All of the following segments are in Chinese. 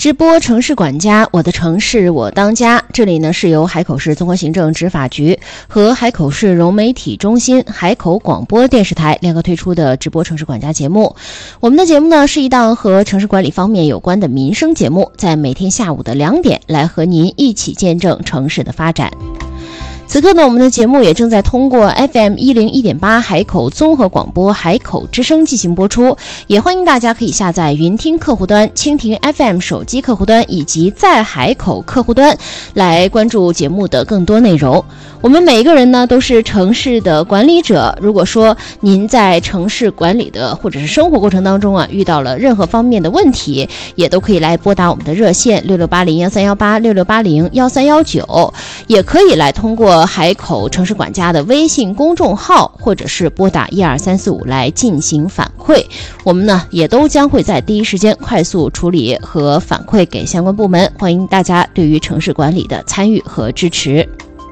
直播城市管家，我的城市我当家。这里呢是由海口市综合行政执法局和海口市融媒体中心、海口广播电视台联合推出的直播城市管家节目。我们的节目呢是一档和城市管理方面有关的民生节目，在每天下午的2点来和您一起见证城市的发展。此刻呢，我们的节目也正在通过 FM101.8 海口综合广播海口之声进行播出，也欢迎大家可以下载云听客户端、蜻蜓 FM 手机客户端以及在海口客户端来关注节目的更多内容。我们每一个人呢都是城市的管理者，如果说您在城市管理的或者是生活过程当中啊遇到了任何方面的问题，也都可以来拨打我们的热线6680131866801319，也可以来通过海口城市管家的微信公众号，或者是拨打12345来进行反馈。我们呢也都将会在第一时间快速处理和反馈给相关部门，欢迎大家对于城市管理的参与和支持。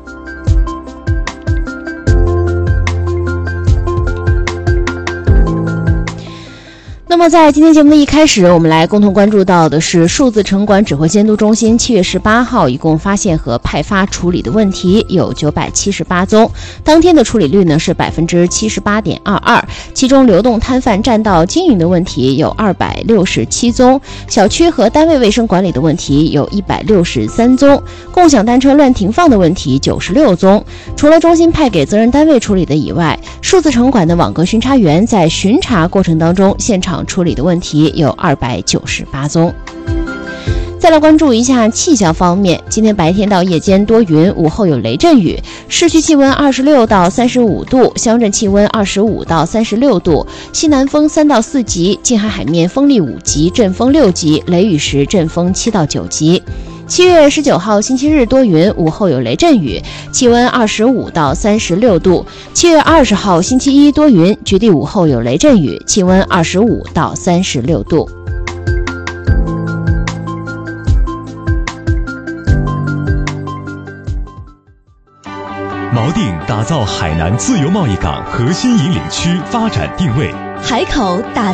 那么在今天节目的一开始，我们来共同关注到的是数字城管指挥监督中心7月18号一共发现和派发处理的问题有978宗，当天的处理率呢是 78.22%， 其中流动摊贩占道经营的问题有267宗，小区和单位卫生管理的问题有163宗，共享单车乱停放的问题96宗。除了中心派给责任单位处理的以外，数字城管的网格巡查员在巡查过程当中现场处理的问题有298宗。再来关注一下气象方面，今天白天到夜间多云，午后有雷阵雨，市区气温26到35度，乡镇气温25到36度，西南风3到4级，近海海面风力5级，阵风6级，雷雨时阵风7到9级。7月19号星期日多云，午后有雷阵雨，气温25到36度。7月20号星期一多云，局地午后有雷阵雨，气温25到36度。 锚定打造海南自由贸易港核心引领区发展定位， 海口打